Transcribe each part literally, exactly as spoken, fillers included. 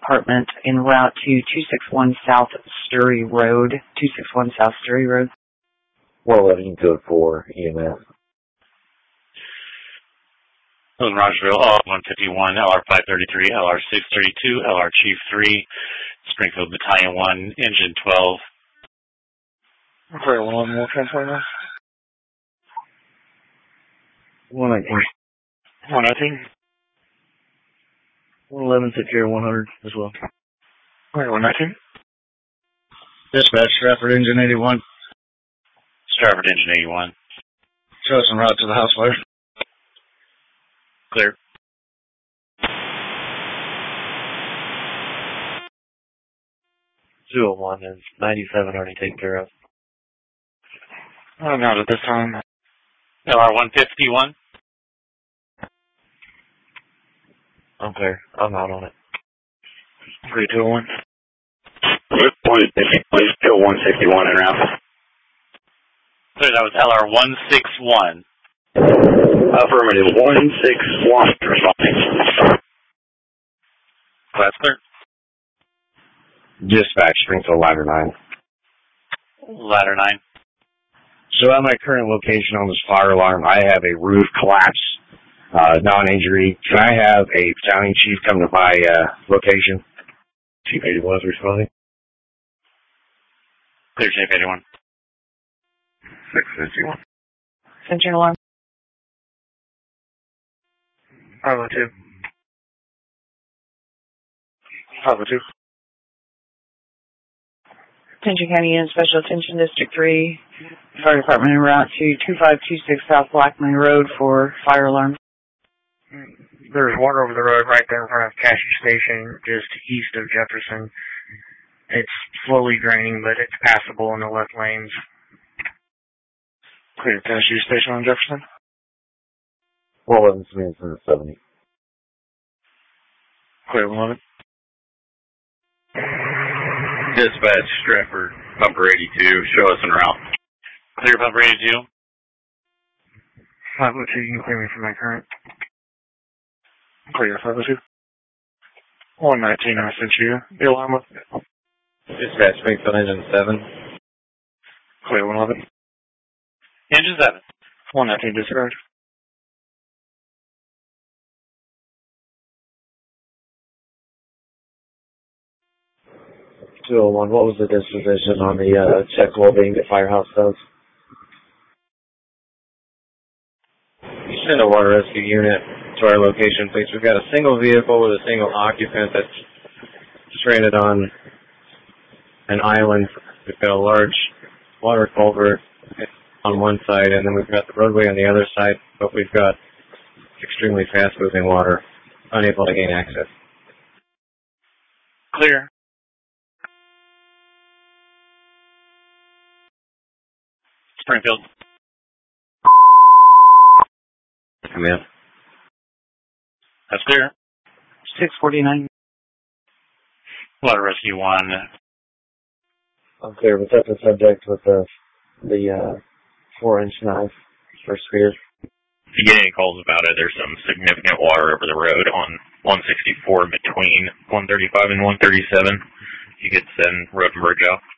department en route to two sixty-one South Sturry Road. two sixty-one South Sturry Road. one eleven code four E M S. Hello, Rogerville, L R one fifty-one, L R five thirty-three, L R six thirty-two, L R Chief three, Springfield Battalion one, Engine twelve. Okay, one eleven, we'll transport now. one nineteen. one nineteen. one eleven, take care of one hundred as well. Okay, one nineteen. Dispatch, Stratford Engine eighty-one. Stratford Engine eighty-one. Show us en route to the house fire. Clear. two oh one is ninety-seven already taken care of. Oh, not at this time. L R one fifty-one. I'm clear. I'm out on it. three two one. one sixty-one en route. Clear, that was L R one sixty-one. Affirmative, one six one, responding. Class clear. Dispatch, Springfield Ladder nine. Ladder nine. So at my current location on this fire alarm, I have a roof collapse, uh, non-injury. Can I have a battalion chief come to my uh, location? Chief eighty-one is responding. Clear, Chief eighty-one. six fifty-one. Center alarm. five oh two. five oh two. Attention County Unit Special Attention District three. Fire Department en route to two five two six South Blackman Road for fire alarm. There's water over the road right there in front of Cashew Station, just east of Jefferson. It's slowly draining, but it's passable in the left lanes. Clear Cashew Station on Jefferson. one eleven, Smithson, seventy. Clear one eleven. Dispatch, Stratford, Bumper eighty-two, show us en route. Clear, Bumper eighty-two. five oh two, you can clear me from my current. Clear, five oh two. one nineteen, I sent you the alarm with. Dispatch, Springfield Engine seven. Clear, one eleven. Engine seven. one nineteen, disregard. two oh one, what was the disposition on the uh, check well-being that Firehouse does? Send a water rescue unit to our location, please. We've got a single vehicle with a single occupant that's stranded on an island. We've got a large water culvert on one side, and then we've got the roadway on the other side, but we've got extremely fast-moving water, unable to gain access. Clear. Springfield. Come in. That's clear. six forty-nine. Water Rescue one. I'm clear, but that's a subject with the the uh, four-inch knife for spears. If you get any calls about it, there's some significant water over the road on one sixty-four between one thirty-five and one thirty-seven. You could send road and bridge out.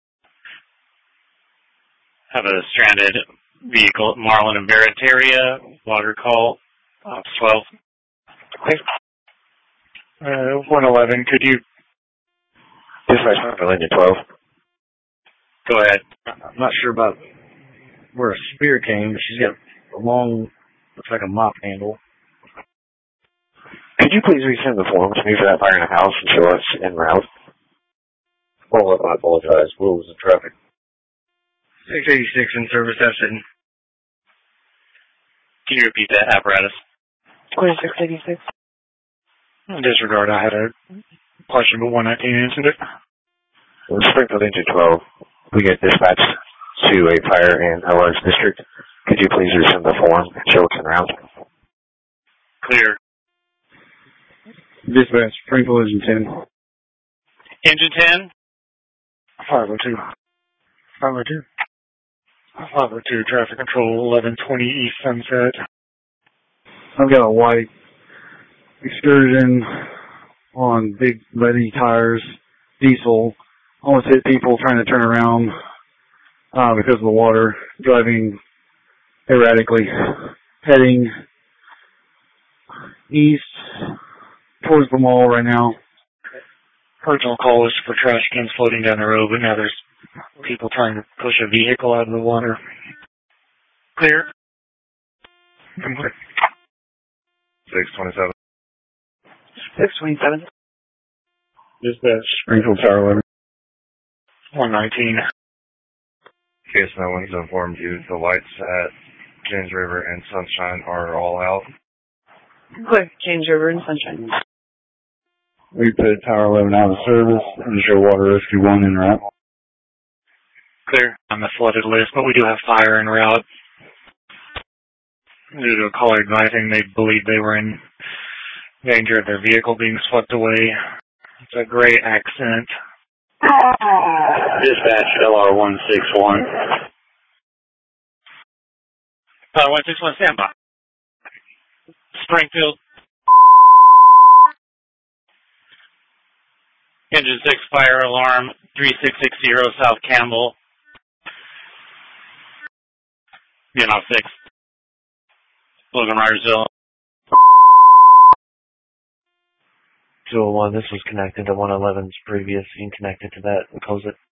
Have a stranded vehicle at Marlin and Barrett area. Water call, Ops twelve. Okay. Uh, one eleven, could you... Dispatch, Springfield Engine twelve. Go ahead. I'm not sure about where a spear came, but she's got a long, looks like a mop handle. Could you please resend the form to me for that fire in the house and show us en route? Well, I apologize. Rules of traffic. six eighty-six in service, that's it. Can you repeat that, apparatus? Clear six eighty-six. Disregard, I had a question, but one nineteen answered it. Well, Springfield Engine twelve, we get dispatched to a fire in a large district. Could you please resend the form and show us en route? Clear. Dispatch, Springfield Engine ten. Engine ten? five oh two. five oh two. five oh two, traffic control, eleven twenty East Sunset. I've got a white Excursion on big muddy tires, diesel. Almost hit people trying to turn around uh, because of the water, driving erratically, heading east towards the mall right now. Original call was for trash cans floating down the road, but now there's people trying to push a vehicle out of the water. Clear. six twenty-seven. six twenty-seven. Dispatch, Springfield Tower eleven. one nineteen. In case no one's informed you, the lights at James River and Sunshine are all out. Clear. James River and Sunshine. We put Tower eleven out of service and show Water Rescue one en route. Clear on the flooded list, but we do have fire en route. Due to a caller advising they believe they were in danger of their vehicle being swept away. It's a gray accent. Dispatch L R one six one. Uh, one six one, standby. Springfield. Engine six fire alarm, three six six zero South Campbell. You know, six. Logan Ryersville. two oh one, this was connected to one eleven's previous. You can connect it to that and close it.